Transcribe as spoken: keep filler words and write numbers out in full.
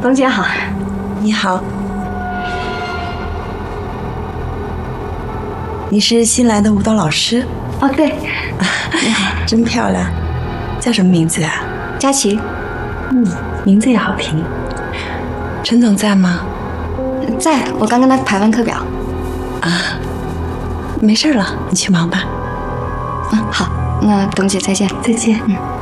董姐好。 你好。你是新来的舞蹈老师？ 哦，对。 你好，真漂亮。叫什么名字啊？ 佳琪。 嗯，名字也好听。陈总在吗？ 在，我刚跟他排完课表。 啊，没事了，你去忙吧。 嗯，好，那董姐再见。 再见。嗯。